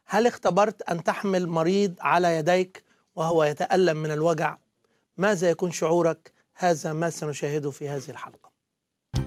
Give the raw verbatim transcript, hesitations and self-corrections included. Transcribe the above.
هل اختبرت أن تحمل مريض على يديك وهو يتألم من الوجع؟ ماذا يكون شعورك؟ هذا ما سنشاهده في هذه الحلقة.